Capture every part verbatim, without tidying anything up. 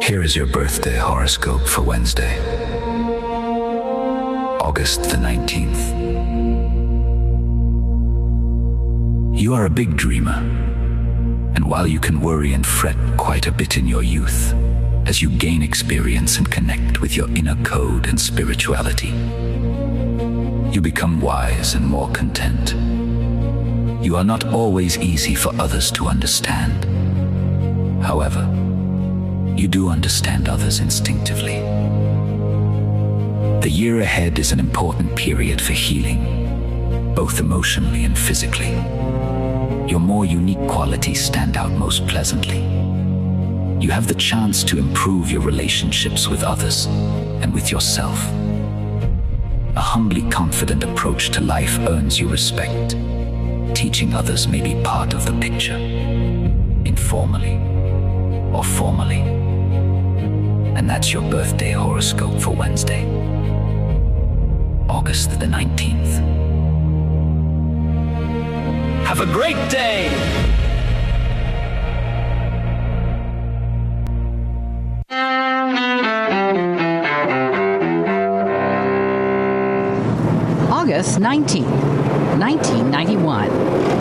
Here is your birthday horoscope for Wednesday, August the nineteenth. You are a big dreamer, and while you can worry and fret quite a bit in your youth, as you gain experience and connect with your inner code and spirituality, you become wise and more content. You are not always easy for others to understand. However, you do understand others instinctively. The year ahead is an important period for healing, both emotionally and physically. Your more unique qualities stand out most pleasantly. You have the chance to improve your relationships with others and with yourself. A humbly confident approach to life earns you respect. Teaching others may be part of the picture, informally or formally. And that's your birthday horoscope for Wednesday, August the nineteenth. Have a great day! August nineteenth, nineteen ninety-one.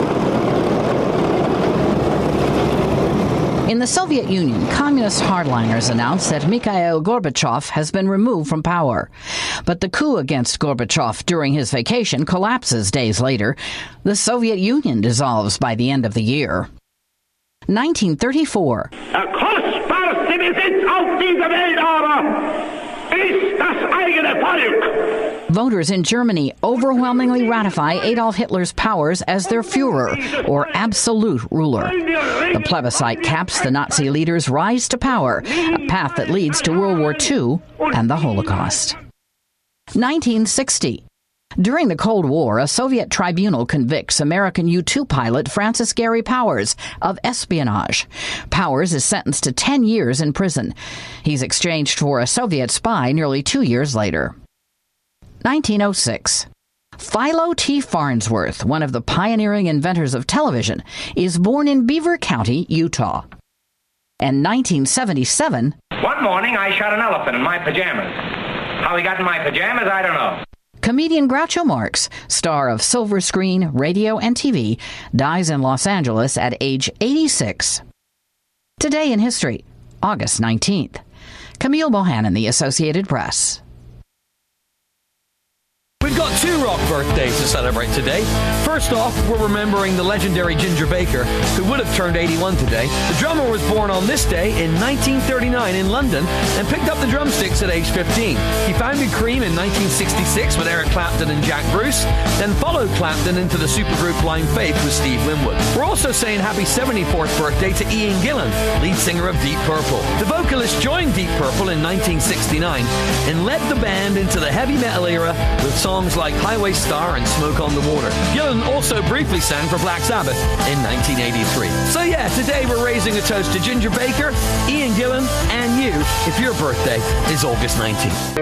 In the Soviet Union, communist hardliners announced that Mikhail Gorbachev has been removed from power. But the coup against Gorbachev during his vacation collapses days later. The Soviet Union dissolves by the end of the year. nineteen thirty-four. Der kostbarste Besitz auf dieser Welt aber ist das eigene Volk. Voters in Germany overwhelmingly ratify Adolf Hitler's powers as their Führer, or absolute ruler. The plebiscite caps the Nazi leader's rise to power, a path that leads to World War Two and the Holocaust. nineteen sixty. During the Cold War, a Soviet tribunal convicts American U two pilot Francis Gary Powers of espionage. Powers is sentenced to ten years in prison. He's exchanged for a Soviet spy nearly two years later. nineteen oh six. Philo T. Farnsworth, one of the pioneering inventors of television, is born in Beaver County, Utah. And nineteen seventy-seven. One morning I shot an elephant in my pajamas. How he got in my pajamas, I don't know. Comedian Groucho Marx, star of silver screen, radio, and T V, dies in Los Angeles at age eighty-six. Today in history, August nineteenth. Camille Bohannon, The Associated Press. We've got two rock birthdays to celebrate today. First off, we're remembering the legendary Ginger Baker, who would have turned eighty-one today. The drummer was born on this day in nineteen thirty-nine in London and picked up the drumsticks at age fifteen. He founded Cream in nineteen sixty-six with Eric Clapton and Jack Bruce, then followed Clapton into the supergroup Blind Faith with Steve Winwood. We're also saying happy seventy-fourth birthday to Ian Gillan, lead singer of Deep Purple. The vocalist joined Deep Purple in nineteen sixty-nine and led the band into the heavy metal era with songs like Highway Star and Smoke on the Water. Gillan also briefly sang for Black Sabbath in nineteen eighty-three. So yeah, today we're raising a toast to Ginger Baker, Ian Gillan, and you if your birthday is August nineteenth.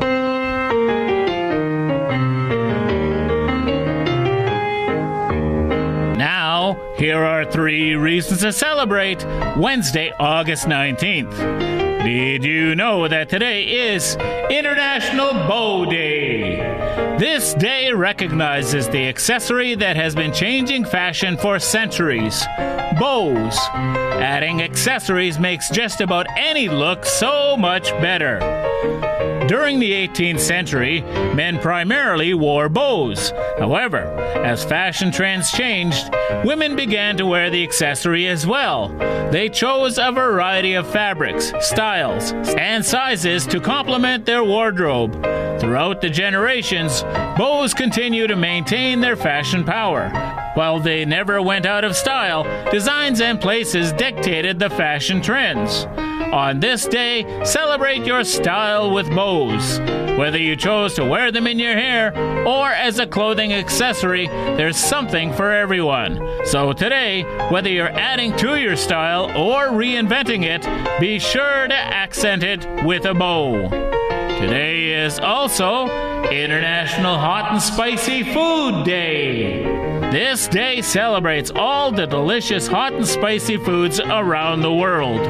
Now, here are three reasons to celebrate Wednesday, August nineteenth. Did you know that today is International Bow Day? This day recognizes the accessory that has been changing fashion for centuries, bows. Adding accessories makes just about any look so much better. During the eighteenth century, men primarily wore bows. However, as fashion trends changed, women began to wear the accessory as well. They chose a variety of fabrics, styles, and sizes to complement their wardrobe. Throughout the generations, bows continue to maintain their fashion power. While they never went out of style, designs and places dictated the fashion trends. On this day, celebrate your style with bows. Whether you chose to wear them in your hair or as a clothing accessory, there's something for everyone. So today, whether you're adding to your style or reinventing it, be sure to accent it with a bow. Today is also International Hot and Spicy Food Day. This day celebrates all the delicious hot and spicy foods around the world.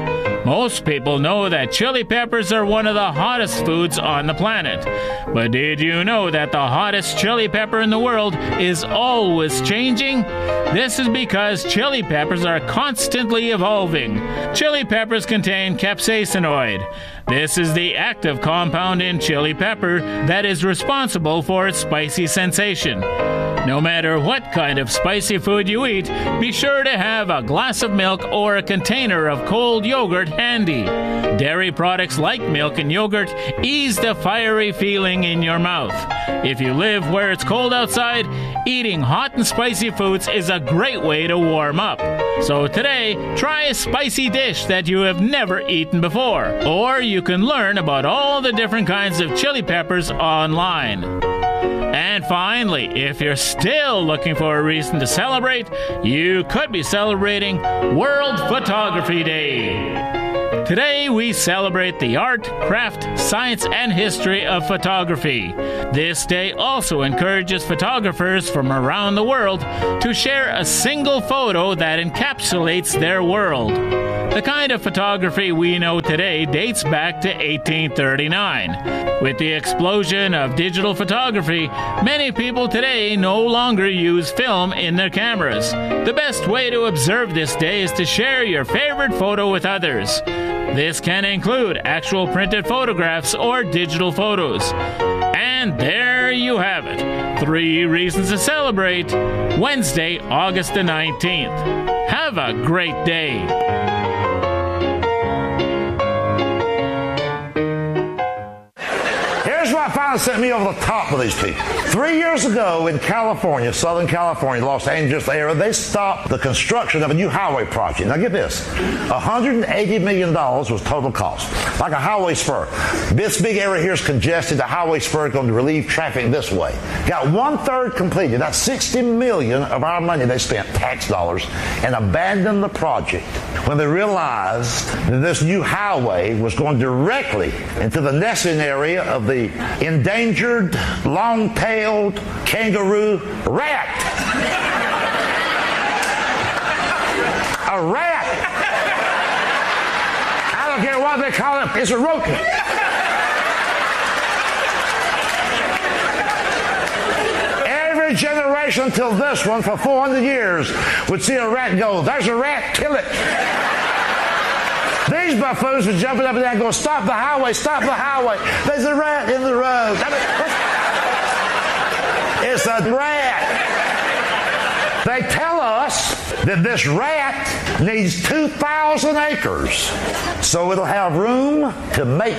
Most people know that chili peppers are one of the hottest foods on the planet. But did you know that the hottest chili pepper in the world is always changing? This is because chili peppers are constantly evolving. Chili peppers contain capsaicinoid. This is the active compound in chili pepper that is responsible for its spicy sensation. No matter what kind of spicy food you eat, be sure to have a glass of milk or a container of cold yogurt handy. Dairy products like milk and yogurt ease the fiery feeling in your mouth. If you live where it's cold outside, eating hot and spicy foods is a great way to warm up. So today, try a spicy dish that you have never eaten before. Or you can learn about all the different kinds of chili peppers online. And finally, if you're still looking for a reason to celebrate, you could be celebrating World Photography Day. Today, we celebrate the art, craft, science, and history of photography. This day also encourages photographers from around the world to share a single photo that encapsulates their world. The kind of photography we know today dates back to eighteen thirty-nine. With the explosion of digital photography, many people today no longer use film in their cameras. The best way to observe this day is to share your favorite photo with others. This can include actual printed photographs or digital photos. And there you have it. Three reasons to celebrate Wednesday, August the nineteenth. Have a great day. I finally sent me over the top with these people. Three years ago in California, Southern California, Los Angeles area, they stopped the construction of a new highway project. Now get this, one hundred eighty million dollars was total cost. Like a highway spur. This big area here is congested. The highway spur is going to relieve traffic this way. Got one third completed. That's sixty million dollars of our money they spent, tax dollars, and abandoned the project when they realized that this new highway was going directly into the nesting area of the endangered, long-tailed kangaroo rat. A rat. I don't care what they call it. It's a rodent. Every generation until this one for four hundred years would see a rat go, there's a rat, kill it. These buffoons were jumping up and down going, stop the highway, stop the highway. There's a rat in the road. I mean, it's a rat. They tell us that this rat needs two thousand acres so it'll have room to mate.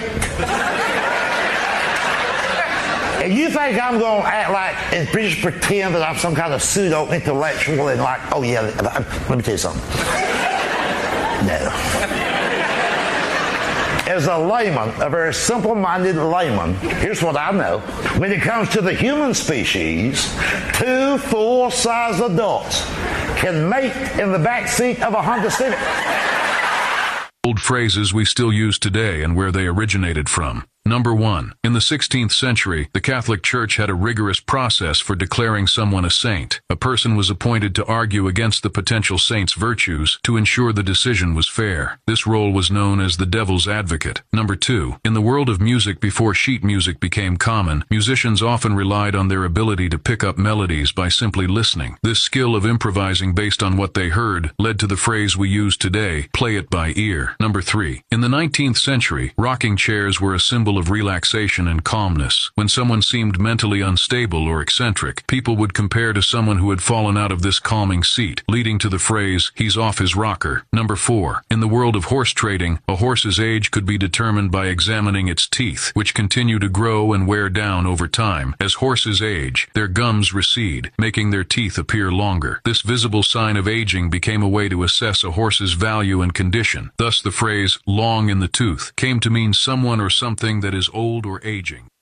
And you think I'm going to act like and just pretend that I'm some kind of pseudo-intellectual and like, oh yeah, let me tell you something. No. As a layman, a very simple-minded layman, here's what I know. When it comes to the human species, two full-size adults can mate in the back seat of a Honda Civic. Old phrases we still use today and where they originated from. Number one. In the sixteenth century, the Catholic Church had a rigorous process for declaring someone a saint. A person was appointed to argue against the potential saint's virtues to ensure the decision was fair. This role was known as the devil's advocate. Number two. In the world of music before sheet music became common, musicians often relied on their ability to pick up melodies by simply listening. This skill of improvising based on what they heard led to the phrase we use today, play it by ear. Number three. In the nineteenth century, rocking chairs were a symbol of relaxation and calmness. When someone seemed mentally unstable or eccentric, people would compare to someone who had fallen out of this calming seat, leading to the phrase, he's off his rocker. Number four. In the world of horse trading, a horse's age could be determined by examining its teeth, which continue to grow and wear down over time. As horses age, their gums recede, making their teeth appear longer. This visible sign of aging became a way to assess a horse's value and condition. Thus the phrase, long in the tooth, came to mean someone or something that is old or aging.